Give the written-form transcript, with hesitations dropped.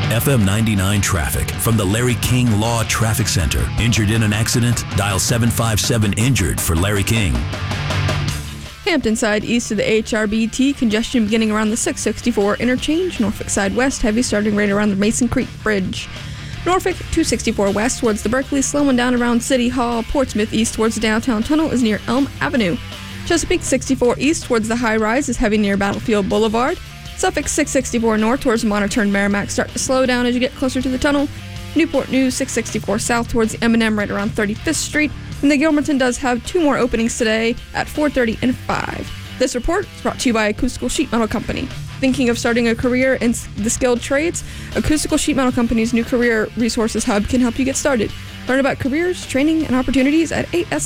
FM 99 traffic from the Larry King Law Traffic Center. Injured in an accident? Dial 757-INJURED for Larry King. Hampton side east of the HRBT, congestion beginning around the 664 interchange. Norfolk side west, heavy starting right around the Mason Creek Bridge. Norfolk 264 west towards the Berkeley, slowing down around City Hall. Portsmouth east towards the downtown tunnel is near Elm Avenue. Chesapeake 64 east towards the high rise is heavy near Battlefield Boulevard. Suffolk 664 north towards Monitor and Merrimack start to slow down as you get closer to the tunnel. Newport News 664 south towards the M&M right around 35th Street. And the Gilmerton does have 2 more openings today at 4:30 and 5. This report is brought to you by Acoustical Sheet Metal Company. Thinking of starting a career in the skilled trades? Acoustical Sheet Metal Company's new Career Resources Hub can help you get started. Learn about careers, training, and opportunities at AS